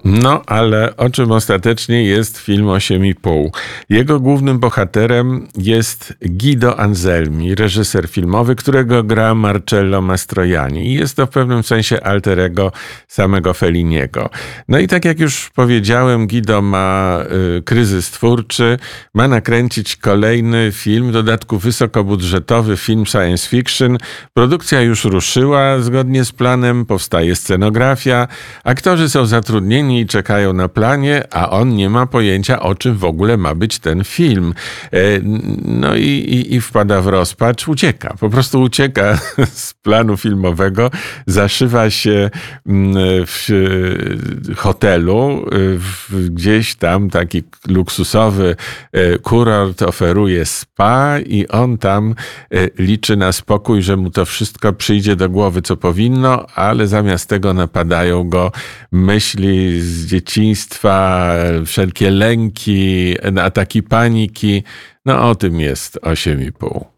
No, ale o czym ostatecznie jest film 8,5? Jego głównym bohaterem jest Guido Anselmi, reżyser filmowy, którego gra Marcello Mastroianni. I jest to w pewnym sensie alter ego samego Felliniego. No i tak jak już powiedziałem, Guido ma kryzys twórczy, ma nakręcić kolejny film, w dodatku wysokobudżetowy film science fiction. Produkcja już ruszyła zgodnie z planem, powstaje scenografia, aktorzy są zatrudnieni i czekają na planie, a on nie ma pojęcia, o czym w ogóle ma być ten film. No i wpada w rozpacz, ucieka. Po prostu ucieka z planu filmowego, zaszywa się w hotelu, gdzieś tam taki luksusowy kurort oferuje spa i on tam liczy na spokój, że mu to wszystko przyjdzie do głowy, co powinno, ale zamiast tego napadają go myśli z dzieciństwa, wszelkie lęki, ataki paniki. No o tym jest 8,5.